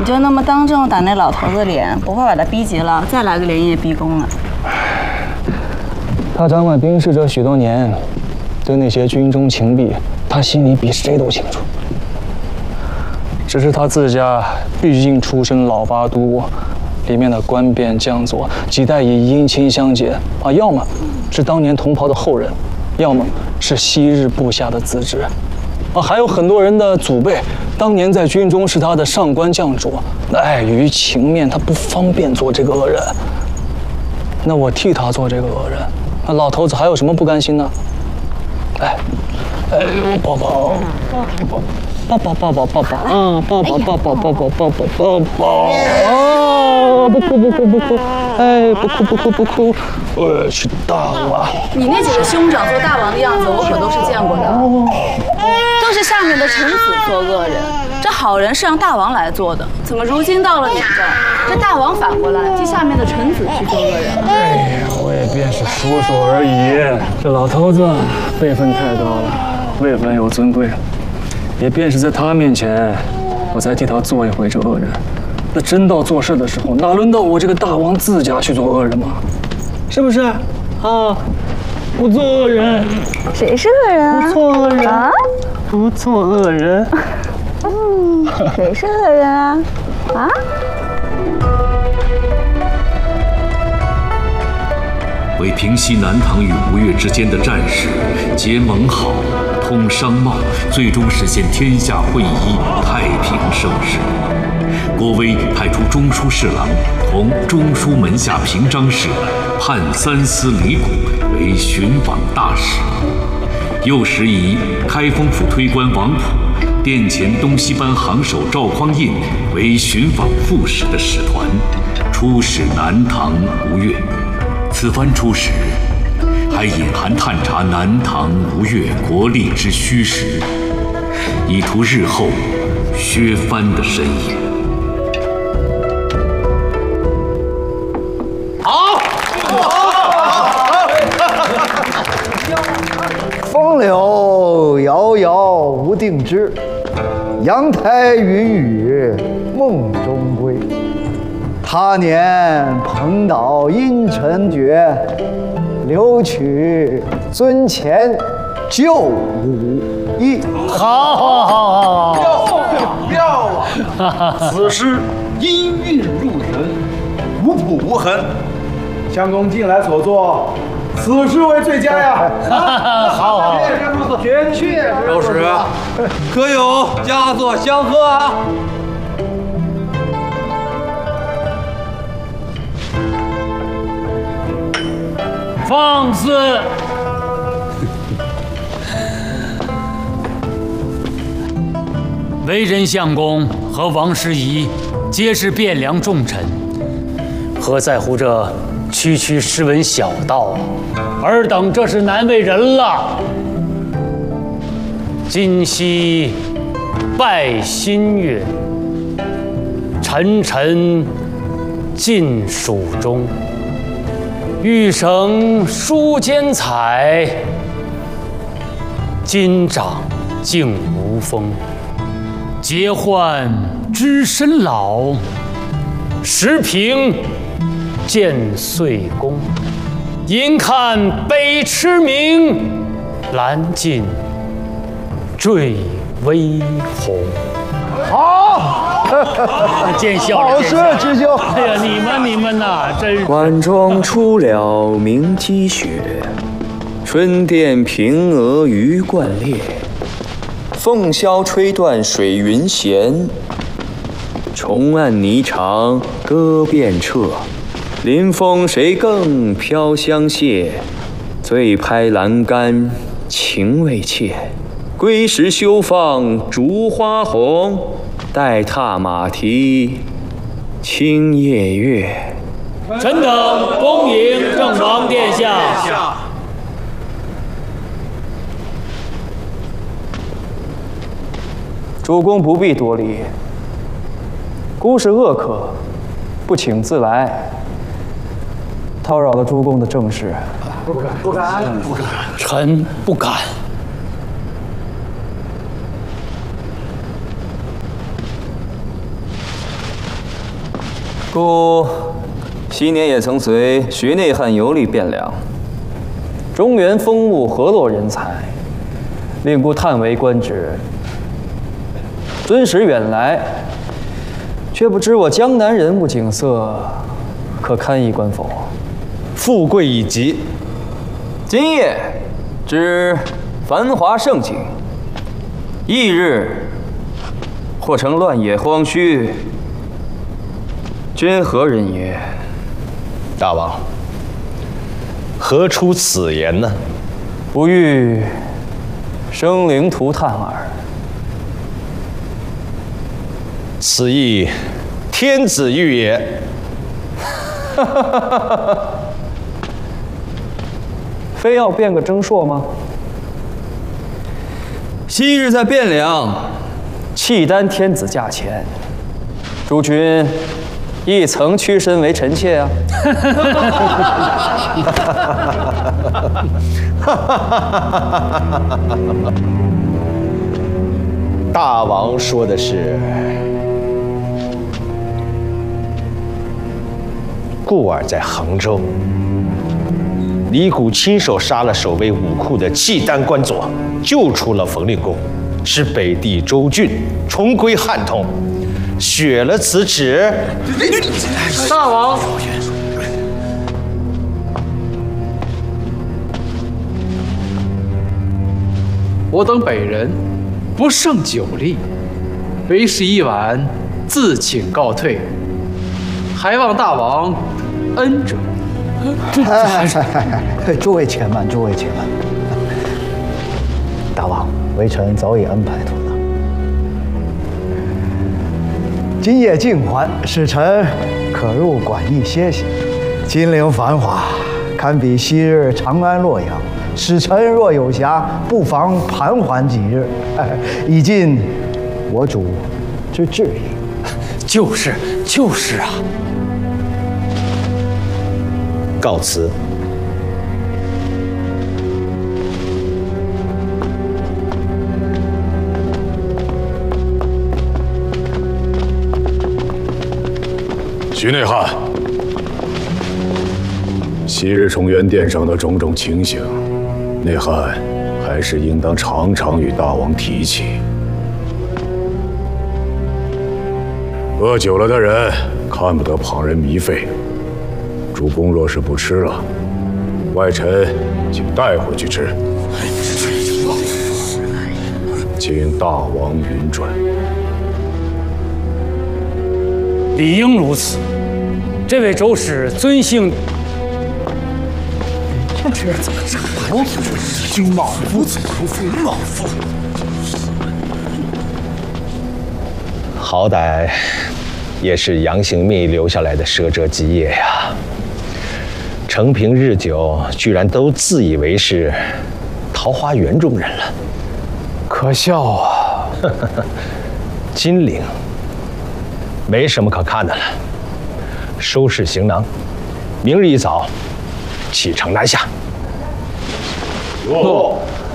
就那么当众打那老头子脸，不怕把他逼急了，再来个连夜逼宫啊？ 他掌管兵事这许多年，对那些军中情弊，他心里比谁都清楚。只是他自家毕竟出身老八都，里面的官便将佐几代以姻亲相结啊，要么是当年同袍的后人，要么是昔日部下的子侄，啊，还有很多人的祖辈当年在军中是他的上官将主，那碍于情面，他不方便做这个恶人。那我替他做这个恶人，那老头子还有什么不甘心呢？哎，宝宝，抱抱抱抱抱抱啊，抱抱抱抱抱抱抱抱抱抱啊！不哭不哭不哭，哎，不哭不哭不哭，我去大王。 你那几个兄长做大王的样子，我可都是见过的，都是下面的臣子做恶人，这好人是让大王来做的，怎么如今到了你这儿，这大王反过来替下面的臣子去做恶人了？ 哎呀，我也便是说说而已。这老头子辈分太高了，位分又尊贵，也便是在他面前，我才替他做一回这恶人。那真到做事的时候，哪轮到我这个大王自家去做恶人嘛？是不是？啊，不做恶人， 谁是恶人啊？ 不做恶人啊，不做恶人。 谁是恶人啊？啊？ 为平息南唐与吴越之间的战事，结盟好，通商贸，最终实现天下会一，太平盛世。郭威派出中书侍郎同中书门下平章事判三司李谷为巡访大使，又时以开封府推官王溥、殿前东西班行首赵匡胤为巡访副使的使团，出使南唐吴越。此番出使，还隐含探查南唐吴越国力之虚实，以图日后削藩的身影。 风柳遥遥无定枝，阳台云雨梦中归。他年蓬岛阴沉绝，留取尊前旧武艺。 好，妙啊！此诗音韵入神，无谱无痕。相公近来所作，此诗为最佳呀！好，绝确。 周使，可有佳作相贺啊？ 放肆！为人相公和王师仪皆是汴梁重臣，何在乎这区区诗文小道啊？尔等这是难为人了。今夕拜新月，沉沉尽蜀中。玉绳书间采，今长竟无风。结患知身老，时平见岁功。银看北驰名，蓝尽坠微红。 好， 见笑了， 好事之兄。 哎呀，你们呐，真是。 关中出了明积雪，春殿平娥鱼贯裂。凤箫吹断水云闲，重按霓裳歌遍彻。临风谁更飘香榭？醉拍栏杆情未切。归时休放烛花红，待踏马蹄清夜月。 臣等恭迎郑王殿下。 主公不必多礼，孤是恶客，不请自来，叨扰了主公的政事。 不敢。 臣不敢。 故昔年也曾随学内汉游历汴梁，中原风物何落人才，令故叹为观止。尊使远来，却不知我江南人物景色，可堪一观否？ 富贵已极。 今夜之繁华盛景，翌日或成乱野荒墟，君何人也？ 大王，何出此言呢？ 不欲生灵涂炭耳。 此亦天子欲也。 非要变个征硕吗？昔日在汴梁，契丹天子驾前，诸君亦曾屈身为臣妾啊。 大王说的是，顾儿在衡州，李谷亲手杀了守卫武库的契丹官佐，救出了冯令公，使北地州郡重归汉统，雪了此旨。 大王， 我等北人不胜酒力，为时已晚，自请告退，还望大王恩准。 诸位且慢，诸位且慢。大王，微臣早已安排妥当。今夜尽还，使臣可入馆驿歇息。金陵繁华，堪比昔日长安洛阳。使臣若有暇，不妨盘桓几日，以尽我主之志意。 就是啊。 告辞。 徐内汉，昔日崇元殿上的种种情形，内汉还是应当常常与大王提起。饿久了的人看不得旁人糜费，主公若是不吃了，外臣请带回去吃。请大王允准。 理应如此。这位周使尊姓？ 这怎么着？君老夫子如父老夫。 好歹也是杨行密留下来的奢折基业呀。承平日久，居然都自以为是桃花源中人了，可笑啊！金陵没什么可看的了，收拾行囊，明日一早启程南下。 哟。